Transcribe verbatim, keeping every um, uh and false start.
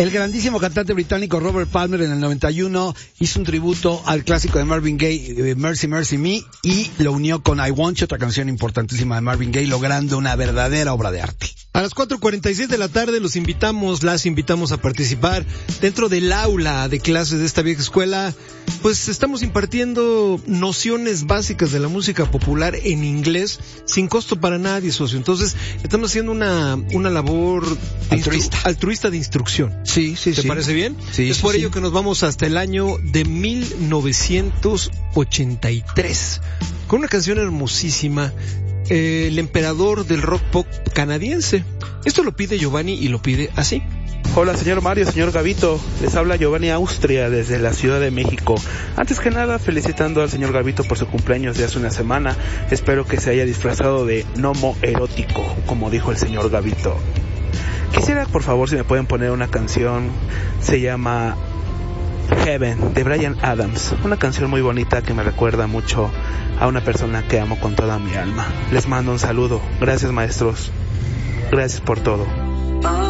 El grandísimo cantante británico Robert Palmer en el noventa y uno hizo un tributo al clásico de Marvin Gaye, Mercy Mercy Me, y lo unió con I Want You, otra canción importantísima de Marvin Gaye, logrando una verdadera obra de arte. A las cuatro cuarenta y seis de la tarde los invitamos, las invitamos a participar dentro del aula de clases de esta vieja escuela. Pues estamos impartiendo nociones básicas de la música popular en inglés sin costo para nadie, socio. Entonces estamos haciendo una una labor de altruista, instru- altruista de instrucción. Sí, sí, ¿Te sí. parece bien? Sí, es sí, por sí. ello que nos vamos hasta el año de mil novecientos ochenta y tres con una canción hermosísima, eh, el emperador del rock pop canadiense. Esto lo pide Giovanni y lo pide así. Hola señor Mario, señor Gavito, les habla Giovanni Austria desde la Ciudad de México. Antes que nada, felicitando al señor Gavito por su cumpleaños de hace una semana. Espero que se haya disfrazado de gnomo erótico, como dijo el señor Gavito. Quisiera, por favor, si me pueden poner una canción, se llama Heaven, de Bryan Adams. Una canción muy bonita que me recuerda mucho a una persona que amo con toda mi alma. Les mando un saludo. Gracias, maestros. Gracias por todo.